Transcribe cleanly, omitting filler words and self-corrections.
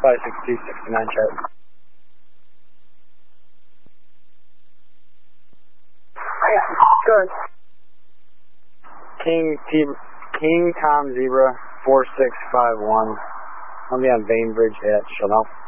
56269 chart. Good. King Tom Zebra 4651. I'll be on Bainbridge at Chanel.